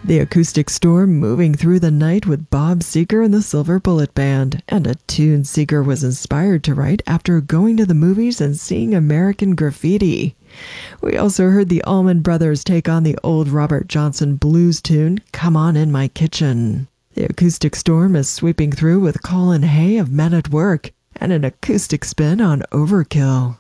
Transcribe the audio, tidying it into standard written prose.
The Acoustic Storm moving through the night with Bob Seger and the Silver Bullet Band, and a tune Seger was inspired to write after going to the movies and seeing American Graffiti. We also heard the Allman Brothers take on the old Robert Johnson blues tune, Come On In My Kitchen. The Acoustic Storm is sweeping through with Colin Hay of Men at Work, and an acoustic spin on Overkill.